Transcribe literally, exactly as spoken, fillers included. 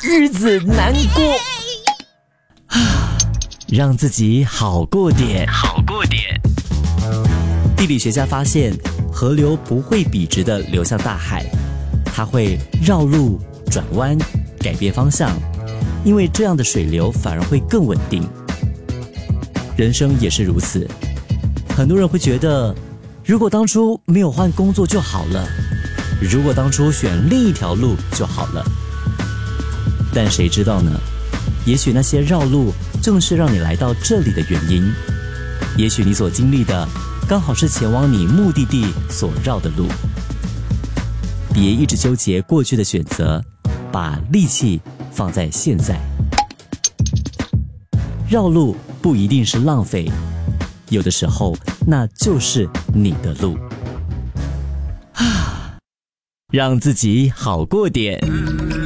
日子难过啊，让自己好过点，好过点。地理学家发现，河流不会笔直地流向大海，它会绕路、转弯、改变方向，因为这样的水流反而会更稳定。人生也是如此，很多人会觉得，如果当初没有换工作就好了，如果当初选另一条路就好了。但谁知道呢？也许那些绕路正是让你来到这里的原因，也许你所经历的刚好是前往你目的地所绕的路。别一直纠结过去的选择，把力气放在现在。绕路不一定是浪费，有的时候那就是你的路啊，让自己好过点。